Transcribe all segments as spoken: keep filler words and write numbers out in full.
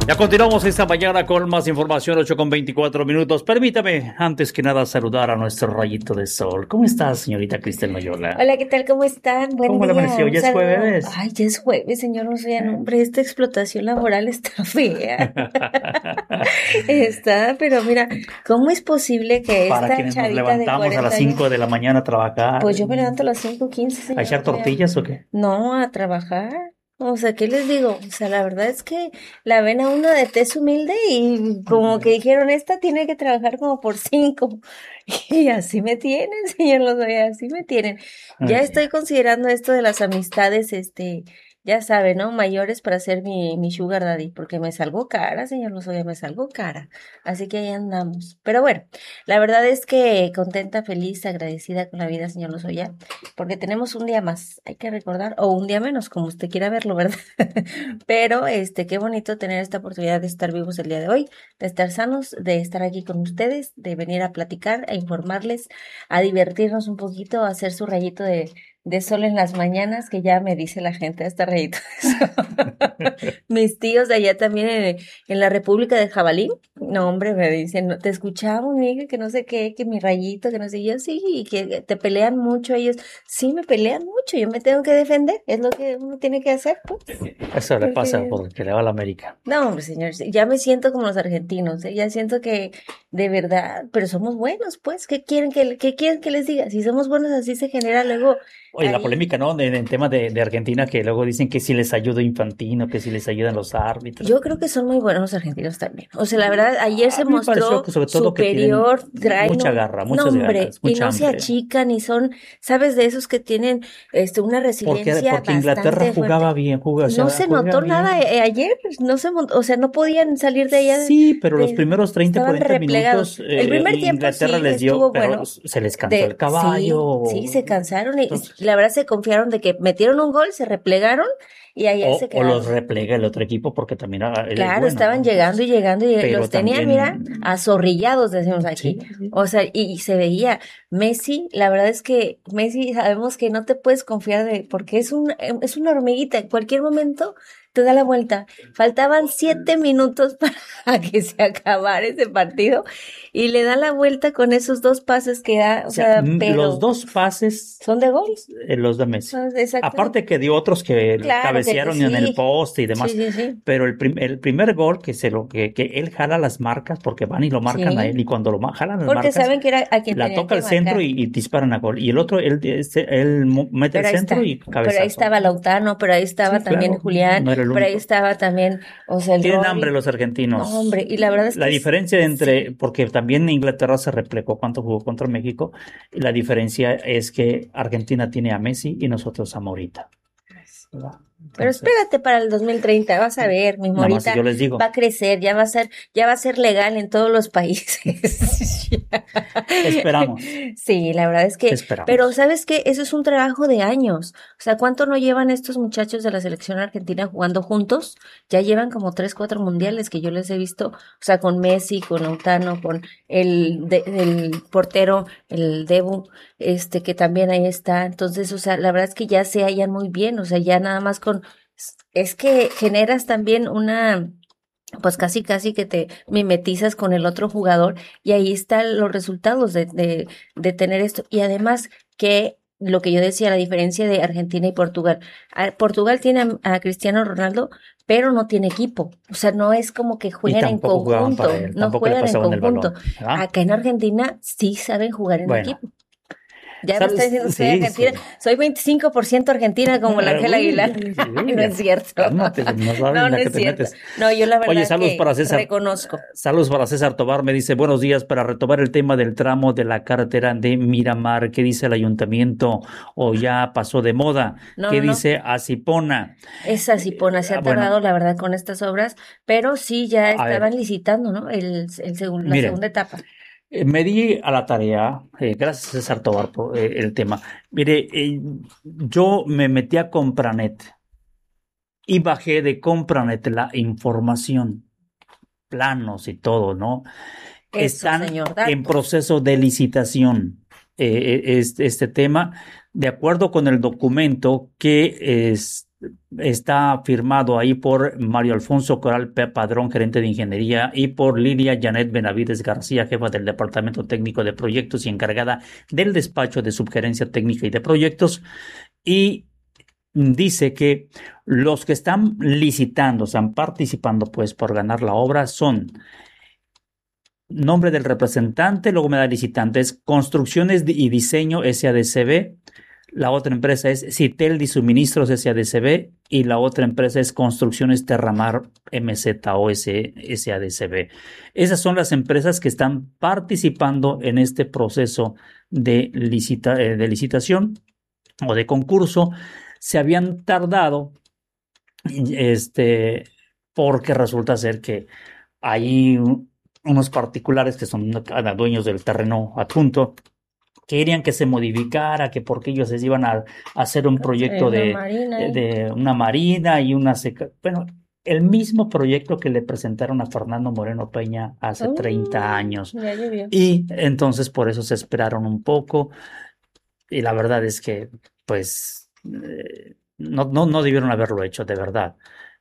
Ya continuamos esta mañana con más información, ocho con veinticuatro minutos. Permítame, antes que nada, saludar a nuestro rayito de sol. ¿Cómo estás, señorita Cristel Loyola? Hola, ¿qué tal? ¿Cómo están? Buen ¿Cómo le día. amaneció? Un ¿Ya es saludo. jueves? Ay, ya es jueves, señor. No sé, no, hombre, esta explotación laboral está fea. Está, pero mira, ¿cómo es posible que Para esta quienes nos chavita de levantamos a las cuarenta cinco años, de la mañana a trabajar, pues yo me levanto a las cinco quince, ¿a señor? echar O sea, tortillas o qué? no, a trabajar. O sea, ¿qué les digo? O sea, la verdad es que la ven a una de tez humilde y como que dijeron, esta tiene que trabajar como por cinco. Y así me tienen, señor Lozoya, así me tienen. Ya Ay, estoy considerando esto de las amistades, este, ya sabe, ¿no? Mayores para ser mi, mi sugar daddy, porque me salgo cara, señor Lozoya, me salgo cara. Así que ahí andamos. Pero bueno, la verdad es que contenta, feliz, agradecida con la vida, señor Lozoya, porque tenemos un día más, hay que recordar, o un día menos, como usted quiera verlo, ¿verdad? Pero, este, qué bonito tener esta oportunidad de estar vivos el día de hoy, de estar sanos, de estar aquí con ustedes, de venir a platicar, a informarles, a divertirnos un poquito, a hacer su rayito de, de sol en las mañanas, que ya me dice la gente, este rayito de sol. Mis tíos de allá también en, en la República de Jabalí, no, hombre, me dicen, "No, te escuchamos, mija, que no sé qué, que mi rayito, que no sé". Yo sí, y que te pelean mucho ellos. Sí, me pelean mucho, yo me tengo que defender, es lo que uno tiene que hacer, pues. Eso le pasa Porque, porque le va a la América. no, hombre, señor, ya me siento como los argentinos, ¿eh? Ya siento que de verdad, pero somos buenos, pues, ¿qué quieren que, qué quieren que les diga? Si somos buenos, así se genera luego Oye, la ahí. polémica, ¿no? En el tema de, de Argentina, que luego dicen que si les ayuda Infantino, que si les ayudan los árbitros. Yo creo que son muy buenos los argentinos también. O sea, la verdad, ayer se A mí me pareció mostró que sobre todo que tienen superior, traen mucha un garra, muchas nombre ganas, y mucha no se hambre. achican y son, ¿sabes? De esos que tienen este una Porque, resiliencia porque Inglaterra bastante jugaba fuerte. bien, juega, o No sea, se juega notó nada bien. eh, ayer, no se, mon- o sea, no podían salir de allá, de, Sí, pero los de- primeros treinta, estaban cuarenta replegados. minutos El eh, primer tiempo Inglaterra sí les dio, estuvo pero bueno. se les cansó el De, sí, sí, caballo. se cansaron y, Entonces, y la verdad se confiaron de que metieron un gol, se replegaron y ayer se o, o los quedaron. replega el otro equipo porque también ah, él es Claro, bueno, ¿no? estaban llegando Entonces, y llegando y pero los tenían, mira, también, azorrillados, decimos aquí. sí, sí. O sea, y, y se veía. Messi, la verdad es que Messi sabemos que no te puedes confiar de, porque es un, es una hormiguita, en cualquier momento te da la vuelta. Faltaban siete minutos para que se acabara ese partido y le da la vuelta con esos dos pases que da, O o sea, sea, m- los pero dos pases, son de gol. eh, los de Messi. Ah, exactamente. Aparte que dio otros que Claro que cabecearon en el sí, poste y sí, demás, sí, sí, pero el, prim- el primer gol que se lo que, que él jala las marcas porque van y lo marcan a sí, él y cuando lo ma- jalan las porque marcas saben que era a quien la tenían toca que al centro marcar. y, y disparan a gol y el otro él, este, él mo- mete el Pero ahí centro está, y pero ahí cabezazo. estaba Lautaro, pero ahí estaba Sí, también claro, Julián, no era el pero ahí único. estaba también, o sea, el Tienen hambre Rodri. los No, argentinos. hombre, y la verdad es La que es- diferencia entre, sí. porque también Inglaterra se replegó cuando jugó contra México, y la diferencia es que Argentina tiene a Messi y nosotros a Morita. ¿Verdad? Pero Entonces, espérate para el dos mil treinta, vas a ver, mi nada más Morita yo les va digo, a crecer, ya va a ser, ya va a ser legal en todos los países. esperamos, Sí, la verdad es que, pero esperamos. ¿sabes qué? Eso es un trabajo de años. O sea, ¿cuánto no llevan estos muchachos de la selección argentina jugando juntos? Ya llevan como tres, cuatro mundiales que yo les he visto, o sea, con Messi, con Lautaro, con el, de- el portero, el Debu, este, que también ahí está. Entonces, o sea, la verdad es que ya se hallan muy bien, o sea, ya nada más con, es que generas también una, pues casi casi que te mimetizas con el otro jugador y ahí están los resultados de, de, de tener esto. Y además que lo que yo decía, la diferencia de Argentina y Portugal. A- Portugal tiene a, a Cristiano Ronaldo, pero no tiene equipo. O sea, no es como que Y jueguen en tampoco jugaban para conjunto, él, no tampoco le juegan en pasaban el conjunto. balón, ¿verdad? Acá en Argentina sí saben jugar en Bueno, equipo. Ya me está ¿sabes? diciendo que soy Sí, argentina. sí. Soy veinticinco por ciento argentina como la Ángela Uy, Aguilar. ay, No sí, es cierto. cálmate, no sabes No, en no la que es te cierto. metes. No, yo la Oye, verdad saludos que para César. reconozco. Saludos para César Tobar. Me dice, buenos días para retomar el tema del tramo de la carretera de Miramar. ¿Qué dice el ayuntamiento? ¿O ya pasó de moda? No, ¿Qué no, no. dice Asipona? Esa Eh, Cipona se ah, ha tardado, bueno, la verdad, con estas obras, pero sí ya a ver, estaban licitando, ¿no? El, el segun- la mire, segunda etapa. eh, me di a la tarea, eh, gracias César Tobar por eh, el tema. Mire, eh, yo me metí a Compranet y bajé de Compranet la información, planos y todo, ¿no? Eso, Están señor, en datos. proceso de licitación eh, este, este tema, de acuerdo con el documento que es, está firmado ahí por Mario Alfonso Coral Padrón, gerente de ingeniería, y por Lidia Janet Benavides García, jefa del Departamento Técnico de Proyectos y encargada del despacho de subgerencia técnica y de proyectos. Y dice que los que están licitando, están participando pues por ganar la obra son nombre del representante, luego me da licitante, es Construcciones y Diseño S A D C B, la otra empresa es Citeldi Suministros S A D C B y la otra empresa es Construcciones Terramar M Z O S A D C B. Esas son las empresas que están participando en este proceso de, licita, de licitación o de concurso. Se habían tardado este, porque resulta ser que hay unos particulares que son dueños del terreno adjunto querían que se modificara, que porque ellos se iban a, a hacer un proyecto Una de, marina, de, ¿eh? de una marina y una seca. Bueno, el mismo proyecto que le presentaron a Fernando Moreno Peña hace Oh, treinta años. ya llovió. Y entonces por eso se esperaron un poco. Y la verdad es que, pues, eh, no, no, no debieron haberlo hecho, de verdad.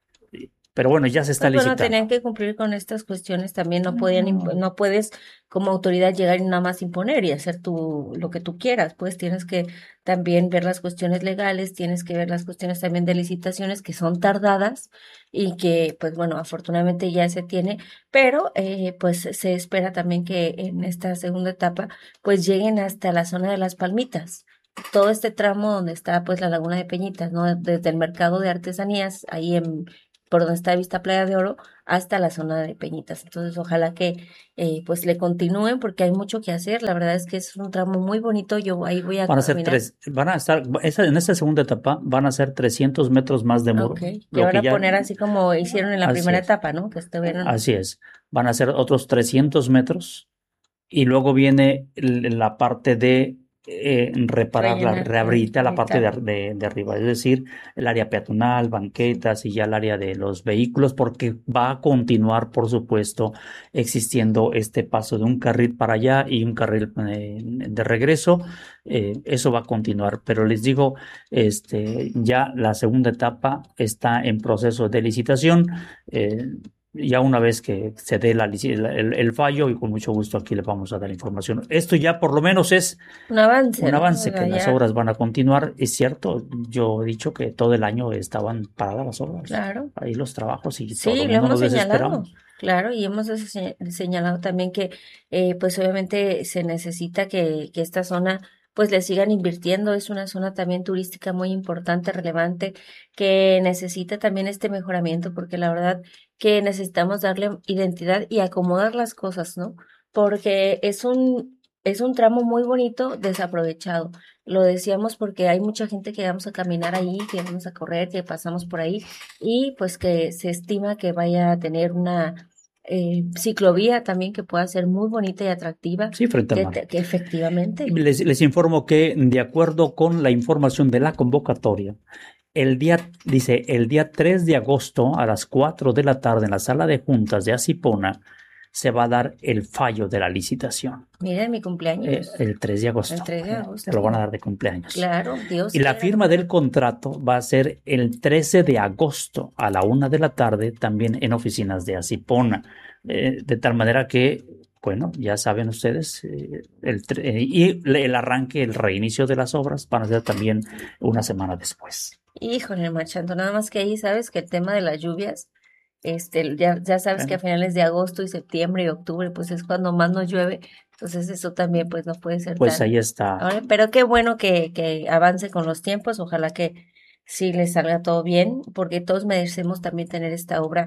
Pero bueno, ya se está Pues bueno, licitando. tenían que cumplir con estas cuestiones también, no podían, imp- no puedes como autoridad llegar y nada más imponer y hacer tu, lo que tú quieras, pues tienes que también ver las cuestiones legales, tienes que ver las cuestiones también de licitaciones que son tardadas y que pues bueno, afortunadamente ya se tiene, pero eh, pues se espera también que en esta segunda etapa pues lleguen hasta la zona de Las Palmitas. Todo este tramo donde está pues la Laguna de Peñitas, ¿no? Desde el mercado de artesanías, ahí en por donde está Vista Playa de Oro, hasta la zona de Peñitas. Entonces, ojalá que eh, pues le continúen porque hay mucho que hacer. La verdad es que es un tramo muy bonito. Yo ahí voy a Van a ser caminar. tres, van a estar, esa, en esta segunda etapa van a ser trescientos metros más de muro. Ok. Y Lo van que a ya, poner así como hicieron en la así primera es, etapa, ¿no? Que estuvieron. así es. Van a ser otros trescientos metros y luego viene l- la parte de eh, reparar, la, Rellenar, rehabilitar la parte de, rehabilitar. ar- de- de arriba, es decir, el área peatonal, banquetas y ya el área de los vehículos, porque va a continuar, por supuesto, existiendo este paso de un carril para allá y un carril eh, de regreso. Eh, eso va a continuar, pero les digo, este, ya la segunda etapa está en proceso de licitación. Eh, ya una vez que se dé la, el, el, fallo, y con mucho gusto aquí le vamos a dar información. Esto ya por lo menos es Un avance, un ¿no? O avance, sea, que las ya, obras van a continuar. Es cierto, yo he dicho que todo el año estaban paradas las obras, claro. ahí los trabajos, y todo Sí, el lo mundo hemos nos señalado, desesperamos. claro, y hemos se- señalado también que, eh, pues obviamente se necesita que, que esta zona, pues le sigan invirtiendo. Es una zona también turística muy importante, relevante, que necesita también este mejoramiento, porque la verdad que necesitamos darle identidad y acomodar las cosas, ¿no? Porque es un, es un tramo muy bonito, desaprovechado. Lo decíamos porque hay mucha gente que vamos a caminar ahí, que vamos a correr, que pasamos por ahí y pues que se estima que vaya a tener una eh, ciclovía también que pueda ser muy bonita y atractiva, Sí, frente al que, mar. te- que efectivamente. Les, les informo que, de acuerdo con la información de la convocatoria, el día, dice, el día tres de agosto a las cuatro de la tarde en la sala de juntas de Asipona se va a dar el fallo de la licitación. Mira, mi Eh, cumpleaños, el tres de agosto. el tres de Eh, te lo agosto. van a dar de cumpleaños. Claro, Dios Y la quiera. firma del contrato va a ser el trece de agosto a la una de la tarde, también en oficinas de Asipona. Eh, de tal manera que, bueno, ya saben ustedes, eh, el, eh, y el arranque, el reinicio de las obras van a ser también una semana después. Híjole, Machando, nada más que ahí sabes que el tema de las lluvias, este, ya, ya sabes que a Bueno, finales de agosto y septiembre y octubre, pues es cuando más nos llueve, entonces eso también pues no puede ser pues tan. ahí está. Ahora, pero qué bueno que, que avance con los tiempos, ojalá que sí les salga todo bien, porque todos merecemos también tener esta obra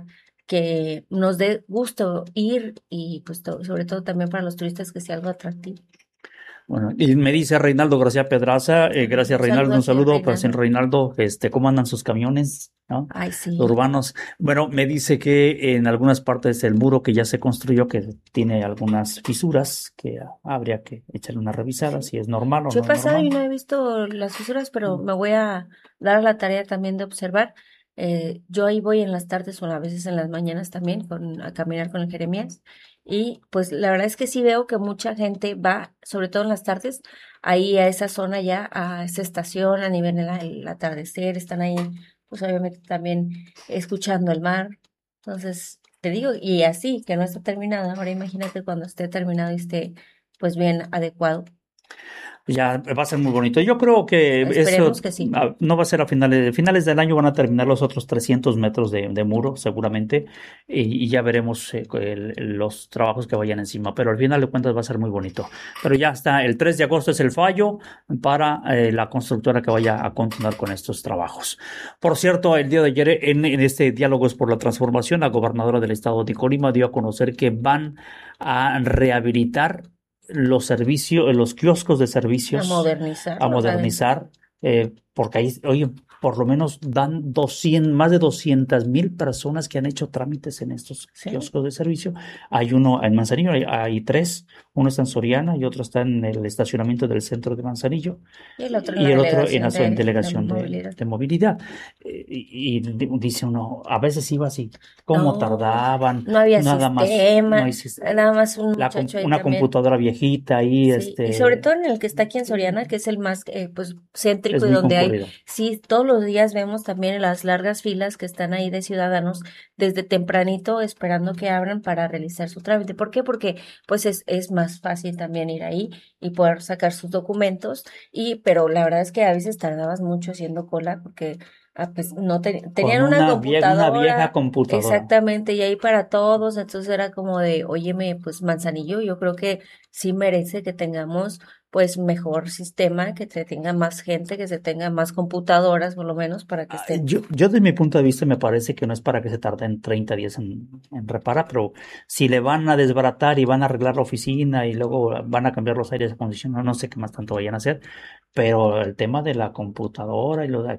que nos dé gusto ir y pues to- sobre todo también para los turistas que sea algo atractivo. Bueno, y me dice Reinaldo García Pedraza, eh, Ajá. gracias Un saludo Reinaldo, al un señor saludo, pues en Reinaldo. Reinaldo, este, ¿cómo andan sus camiones, no? Ay, sí. Urbanos. Bueno, me dice que en algunas partes del muro que ya se construyó, que tiene algunas fisuras, que habría que echarle una revisada, Sí. si es normal o Yo he no es pasado y normal. no he visto las fisuras, pero me voy a dar la tarea también de observar. Eh, yo ahí voy en las tardes o a veces en las mañanas también con, a caminar con el Jeremías. Y pues la verdad es que sí veo que mucha gente va, sobre todo en las tardes, ahí a esa zona ya, a esa estación, a nivel del el atardecer, están ahí pues obviamente también escuchando el mar. Entonces, te digo, y así, que no está terminada. Ahora imagínate cuando esté terminado y esté pues bien adecuado. Ya va a ser muy bonito. Yo creo que Esperemos eso que sí. ah, no va a ser a finales, finales del año, van a terminar los otros trescientos metros de, de muro, seguramente, y, y ya veremos eh, el- el- los trabajos que vayan encima. Pero al final de cuentas va a ser muy bonito. Pero ya está, el tres de agosto es el fallo para eh, la constructora que vaya a continuar con estos trabajos. Por cierto, el día de ayer, en, en este Diálogos por la Transformación, la gobernadora del estado de Colima dio a conocer que van a rehabilitar los servicios, los kioscos de A servicios, a modernizarlo, o sea, modernizar, eh, porque ahí, oye, por lo menos dan doscientos, más de doscientas mil personas que han hecho trámites en estos sí. kioscos de servicio. Hay uno en Manzanillo, hay, hay tres, uno está en Soriana y otro está en el estacionamiento del centro de Manzanillo Y el otro en y la el otro en la delegación de, de delegación de, movilidad. de movilidad. Eh, Y, y di- dice uno, a veces iba así, cómo No, tardaban, no había nada más, no sistema, hay sis- nada más un la com- muchacho ahí una también. computadora viejita ahí, Sí, y sobre este, todo en el que está aquí en Soriana, que es el más eh, pues es céntrico y muy donde hay, concurrido. sí, todos los días vemos también las largas filas que están ahí de ciudadanos desde tempranito esperando que abran para realizar su trámite. ¿Por qué? Porque pues es, es más fácil también ir ahí y poder sacar sus documentos, y pero la verdad es que a veces tardabas mucho haciendo cola porque ah, pues no te- tenían Con una una vieja, una vieja computadora. computadora. Exactamente, y ahí para todos, entonces era como de, óyeme, pues Manzanillo, yo creo que sí merece que tengamos pues mejor sistema, que se tenga más gente, que se tenga más computadoras por lo menos para que Ah, estén. Yo, yo desde mi punto de vista me parece que no es para que se tarden treinta días en, en reparar, pero si le van a desbaratar y van a arreglar la oficina y luego van a cambiar los aires acondicionados, no sé qué más tanto vayan a hacer, pero el tema de la computadora y lo de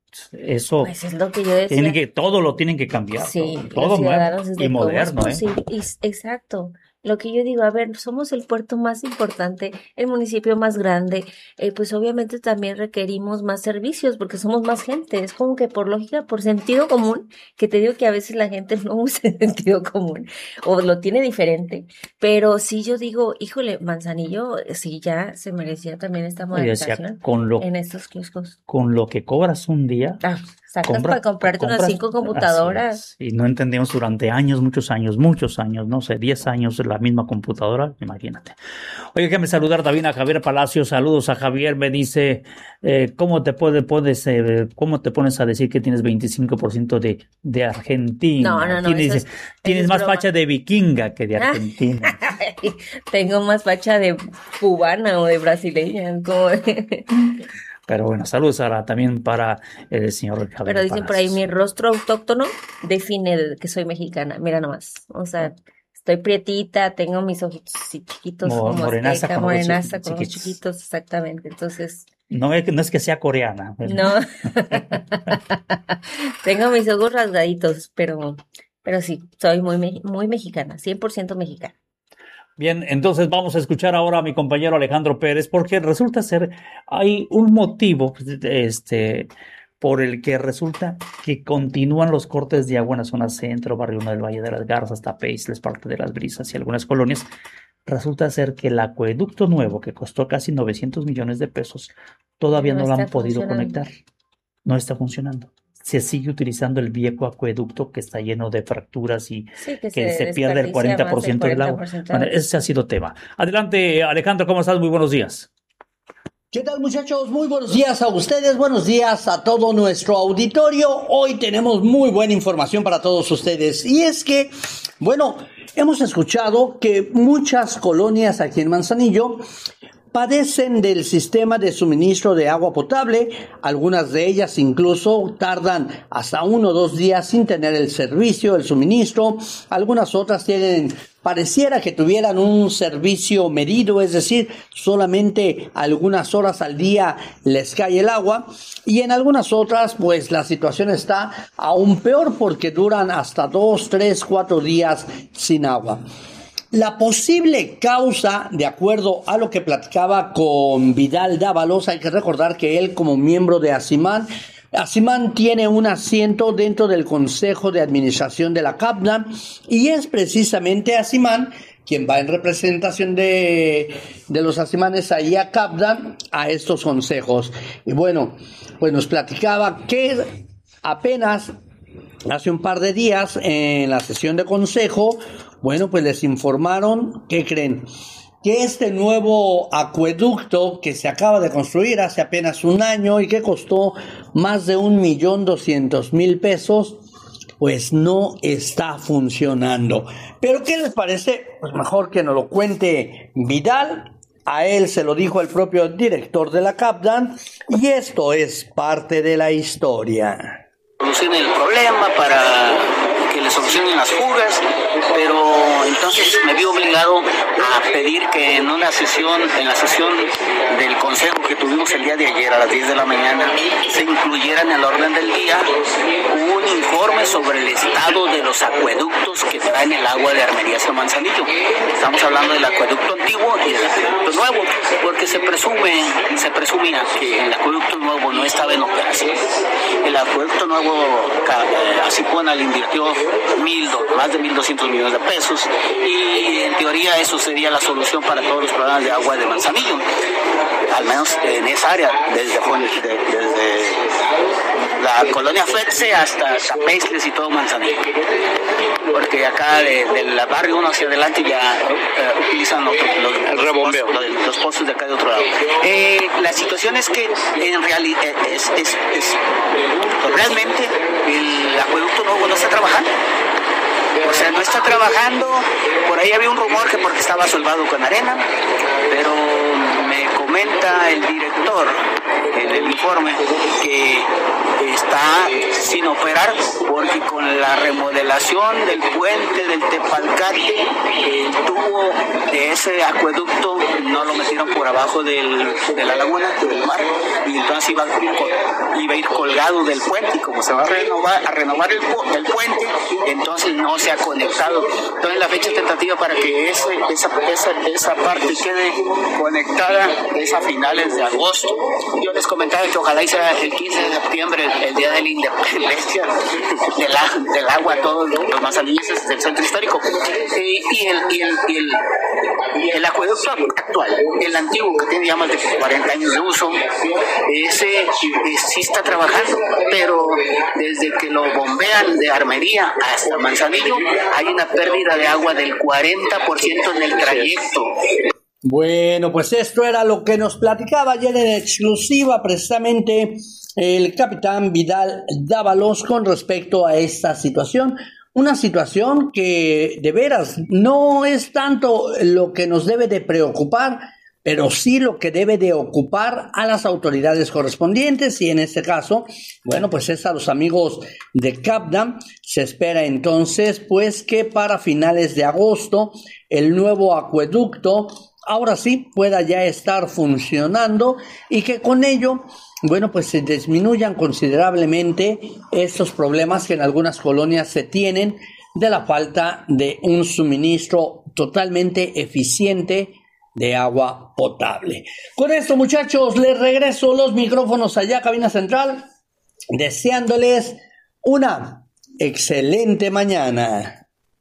eso Pues es lo que yo tienen decía. que, todo lo tienen que cambiar, Sí, todo, los todo nuevo ciudadanos y desde cómo es moderno, ¿eh? posible. Y s- exacto. Lo que yo digo, a ver, somos el puerto más importante, el municipio más grande, eh, pues obviamente también requerimos más servicios porque somos más gente. Es como que por lógica, por sentido común, que te digo que a veces la gente no usa el sentido común o lo tiene diferente. Pero sí yo digo, híjole, Manzanillo, eh, sí ya se merecía también esta Y decía, modernización con lo, en estos kioscos. con lo que cobras un día, Ah, sacas compra, para comprarte unas compras, cinco así computadoras. es. Y no entendimos durante años, muchos años, muchos años, no sé, diez años la misma computadora, imagínate. Oye, déjame saludar también a Javier Palacio. Saludos a Javier. Me dice, eh, ¿cómo te puede, puedes, eh, cómo te pones a decir que tienes veinticinco por ciento de, de Argentina? No, no, no, Tienes, eso es, tienes eso es más broma. facha de vikinga que de Argentina. Tengo más facha de cubana o de brasileña, como de- Pero bueno, saludos ahora también para el señor Javier Pero dicen por ahí, mi Palacios. rostro autóctono define de- que soy mexicana. Mira nomás, o sea, estoy prietita, tengo mis ojitos así chiquitos Mo- como Morenaza azteca, con ojos morenaza con ojos chiquitos. chiquitos, exactamente. Entonces, No es, que- no es que sea coreana. no, tengo mis ojos rasgaditos, pero, pero sí, soy muy, me- muy mexicana, cien por ciento mexicana. Bien, entonces vamos a escuchar ahora a mi compañero Alejandro Pérez, porque resulta ser, hay un motivo, este, por el que resulta que continúan los cortes de agua en la zona centro, Barrio uno del Valle de las Garzas, Tapéisles, parte de las Brisas y algunas colonias. Resulta ser que el acueducto nuevo, que costó casi novecientos millones de pesos, todavía No no lo han está podido funcionando. conectar. No está funcionando. Se sigue utilizando el viejo acueducto que está lleno de fracturas y Sí, que que se se pierde el desperdicia cuarenta más por del ciento del cuarenta agua. por ciento Bueno, de agua. ese ha sido tema. Adelante, Alejandro, ¿cómo estás? Muy buenos días. ¿Qué tal, muchachos? Muy buenos días a ustedes, buenos días a todo nuestro auditorio. Hoy tenemos muy buena información para todos ustedes. Y es que, bueno, hemos escuchado que muchas colonias aquí en Manzanillo padecen del sistema de suministro de agua potable. Algunas de ellas incluso tardan hasta uno o dos días sin tener el servicio, el suministro. Algunas otras tienen, pareciera que tuvieran un servicio medido, es decir, solamente algunas horas al día les cae el agua. Y en algunas otras, pues la situación está aún peor porque duran hasta dos, tres, cuatro días sin agua. La posible causa, de acuerdo a lo que platicaba con Vidal Dávalos, hay que recordar que él, como miembro de ACIMAN, ACIMAN tiene un asiento dentro del Consejo de Administración de la CAPNA, y es precisamente ACIMAN quien va en representación de, de los ACIMANes ahí a CAPNA, a estos consejos. Y bueno, pues nos platicaba que Apenas hace un par de días en la sesión de consejo, bueno, pues les informaron, ¿qué creen? Que este nuevo acueducto que se acaba de construir hace apenas un año y que costó más de un millón doscientos mil pesos, pues no está funcionando. ¿Pero qué les parece? Pues mejor que nos lo cuente Vidal. A él se lo dijo el propio director de la CAPDAN y esto es parte de la historia. Solucionen el problema, para que le solucionen las fugas, pero entonces me vi obligado a pedir que en una sesión, en la sesión del consejo que tuvimos el día de ayer a las diez de la mañana, se incluyera en el orden del día un informe sobre el estado de los acueductos que traen el agua de Armerías a Manzanillo. Estamos hablando del acueducto antiguo y del acueducto nuevo, porque se presume, se presumía que el acueducto nuevo no estaba en operación. El acueducto nuevo, así Conal invirtió mil, más de mil doscientos millones de pesos y en teoría eso sería la solución para todos los problemas de agua de Manzanillo, al menos en esa área, desde, desde, desde la colonia Fetze hasta Zapesles y todo Manzanillo, porque acá de, del barrio uno hacia adelante ya eh, utilizan los, los, el rebombeo, los, los pozos de acá de otro lado. Eh, la situación es que en realidad es, es, es, realmente el acueducto nuevo no está trabajando. O sea, no está trabajando. Por ahí había un rumor que porque estaba soldado con arena, pero me comenta el director en el informe que está sin operar porque con la remodelación del puente del Tepalcate, el tubo de ese acueducto no lo metieron por abajo del, de la laguna, del mar, y entonces iba a, ir, iba a ir colgado del puente, y como se va a renovar, a renovar el, el puente, entonces no se ha conectado. Entonces la fecha tentativa para que ese, esa, esa, esa parte quede conectada es a finales de agosto. Yo les comentaba que ojalá sea el quince de septiembre, el, el día de la independencia del, la, del agua a todos los, los manzanillenses del centro histórico. Eh, y, el, y, el, y, el, y el acueducto actual, el antiguo, que tiene ya más de cuarenta años de uso, ese sí está trabajando, pero desde que lo bombean de Armería hasta Manzanillo hay una pérdida de agua del cuarenta por ciento en el trayecto. Bueno, pues esto era lo que nos platicaba ayer en exclusiva precisamente el capitán Vidal Dávalos con respecto a esta situación. Una situación que de veras no es tanto lo que nos debe de preocupar, pero sí lo que debe de ocupar a las autoridades correspondientes, y en este caso, bueno, pues es a los amigos de CAPDAN. Se espera entonces pues que para finales de agosto el nuevo acueducto ahora sí pueda ya estar funcionando y que con ello, bueno, pues se disminuyan considerablemente estos problemas que en algunas colonias se tienen de la falta de un suministro totalmente eficiente de agua potable. Con esto, muchachos, les regreso los micrófonos allá a cabina central, deseándoles una excelente mañana.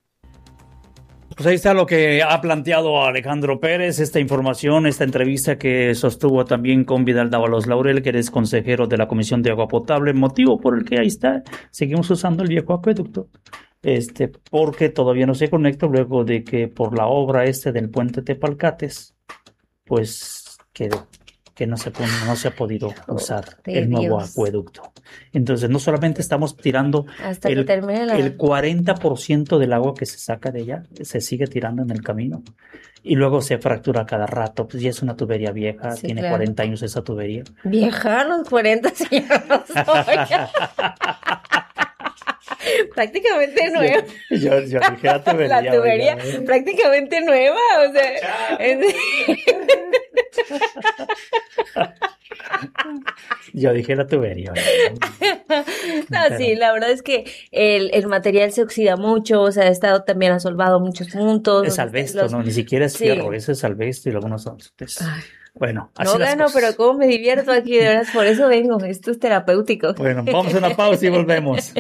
Pues ahí está lo que ha planteado Alejandro Pérez, esta información, esta entrevista que sostuvo también con Vidal Dávalos Laurel, que eres consejero de la Comisión de Agua Potable, motivo por el que ahí está, seguimos usando el viejo acueducto, este, porque todavía no se conecta luego de que por la obra este del puente Tepalcates, pues que, que no, se, no se ha podido usar oh, el nuevo Dios. acueducto. Entonces no solamente estamos tirando Hasta el, que la... el cuarenta por ciento del agua que se saca de ella, se sigue tirando en el camino y luego se fractura cada rato, pues ya es una tubería vieja, sí, tiene claro. cuarenta años esa tubería. Vieja, los cuarenta, señor. Prácticamente nueva. Yo, yo dije la tubería. La tubería oiga, prácticamente nueva, o sea. Es... Yo dije la tubería. No, pero... sí, la verdad es que el, el material se oxida mucho, o sea, ha estado también asolvado muchos puntos. Es albesto, los... ¿no? Ni siquiera es fierro, sí. Eso es albesto y luego no son. Entonces, bueno, así no gano, pero cómo me divierto aquí, de verdad, por eso vengo, esto es terapéutico. Bueno, vamos a una pausa y volvemos.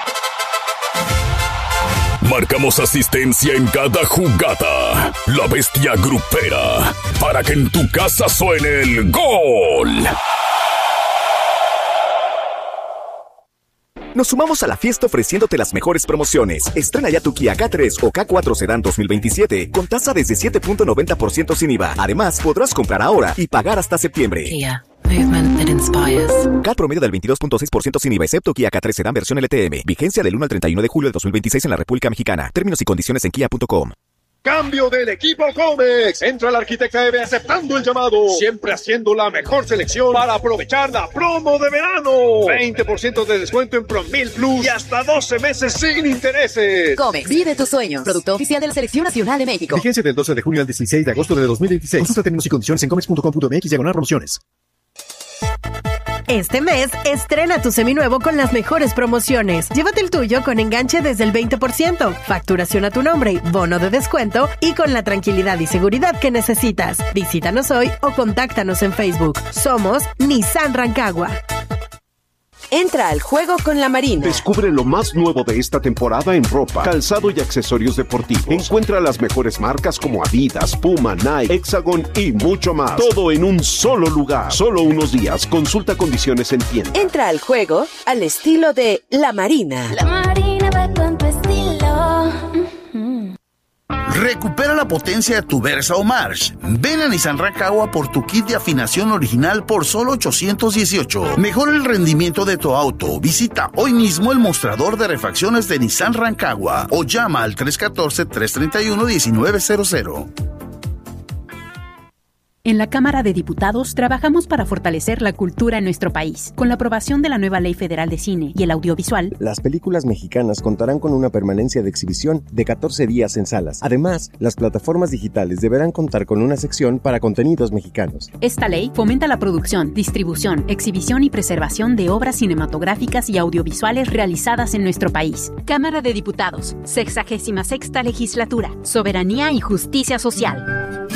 Marcamos asistencia en cada jugada. La bestia grupera. Para que en tu casa suene el gol. Nos sumamos a la fiesta ofreciéndote las mejores promociones. Estrena ya tu Kia K tres o K cuatro Sedan dos mil veintisiete con tasa desde siete punto noventa por ciento sin I V A. Además, podrás comprar ahora y pagar hasta septiembre. Kia. Movement that inspires. K promedio del veintidós punto seis por ciento sin I V A, excepto Kia K tres Sedan versión L T M. Vigencia del uno al treinta y uno de julio de dos mil veintiséis en la República Mexicana. Términos y condiciones en kia punto com. Cambio del equipo Comex. Entra la arquitecta Eve aceptando el llamado. Siempre haciendo la mejor selección para aprovechar la promo de verano. veinte por ciento de descuento en Promil Plus y hasta doce meses sin intereses. Comex, vive tus sueños. Producto oficial de la Selección Nacional de México. Vigencia del doce de junio al dieciséis de agosto de dos mil veintiséis. Consulta términos y condiciones en comex punto com punto mx diagonal promociones. Este mes, estrena tu seminuevo con las mejores promociones. Llévate el tuyo con enganche desde el veinte por ciento, facturación a tu nombre, bono de descuento y con la tranquilidad y seguridad que necesitas. Visítanos hoy o contáctanos en Facebook. Somos Nissan Rancagua. Entra al juego con la Marina. Descubre lo más nuevo de esta temporada en ropa, calzado y accesorios deportivos. Encuentra las mejores marcas como Adidas, Puma, Nike, Hexagon y mucho más. Todo en un solo lugar. Solo unos días. Consulta condiciones en tienda. Entra al juego al estilo de la Marina. La Marina va con tu estilo. Recupera la potencia de tu Versa o March. Ven a Nissan Rancagua por tu kit de afinación original por solo ochocientos dieciocho. Mejora el rendimiento de tu auto. Visita hoy mismo el mostrador de refacciones de Nissan Rancagua o llama al tres uno cuatro, tres tres uno, uno nueve cero cero. En la Cámara de Diputados trabajamos para fortalecer la cultura en nuestro país. Con la aprobación de la nueva Ley Federal de Cine y el Audiovisual, las películas mexicanas contarán con una permanencia de exhibición de catorce días en salas. Además, las plataformas digitales deberán contar con una sección para contenidos mexicanos. Esta ley fomenta la producción, distribución, exhibición y preservación de obras cinematográficas y audiovisuales realizadas en nuestro país. Cámara de Diputados, sexagésima sexta Legislatura, Soberanía y Justicia Social.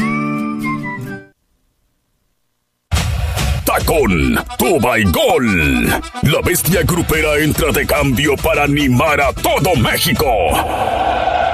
Tacón, Tuba y Gol. La bestia grupera entra de cambio para animar a todo México.